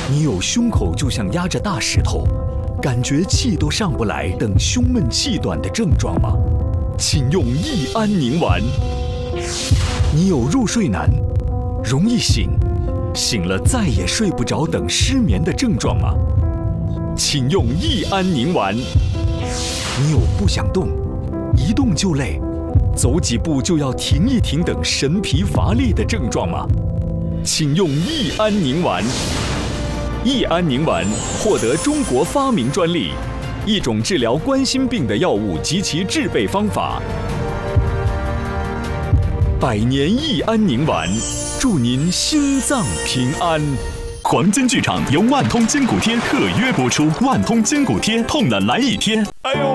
你有胸口就像压着大石头，感觉气都上不来等胸闷气短的症状吗？请用益安宁丸。你有入睡难、容易醒、醒了再也睡不着等失眠的症状吗？请用益安宁丸。你有不想动、一动就累、走几步就要停一停等神疲乏力的症状吗？请用益安宁丸。益安宁丸获得中国发明专利，一种治疗冠心病的药物及其制备方法。百年益安宁丸，祝您心脏平安。 黄金剧场由万通筋骨贴特约播出，万通筋骨贴痛了来一贴。哎呦！